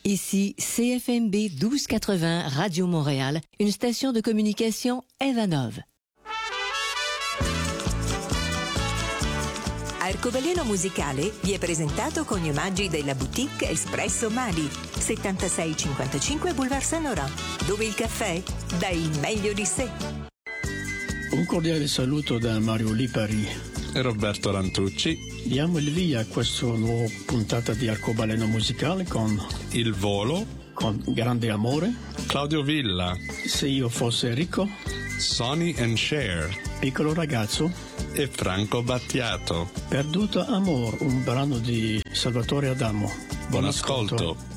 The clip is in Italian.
Ici CFMB 1280 Radio Montréal, une station de communication Evanov. Arcobaleno Musicale vi è presentato con gli omaggi della boutique Espresso Mali, 7655 Boulevard Saint-Laurent, dove il caffè dà il meglio di sé. Un cordiale saluto da Mario Lipari e Roberto Rantucci. Diamo il via a questa nuova puntata di Arcobaleno Musicale con Il Volo, con Grande Amore, Claudio Villa, Se io fosse ricco, Sonny and Cher, Piccolo ragazzo e Franco Battiato. Perduto Amor, un brano di Salvatore Adamo. Buon ascolto.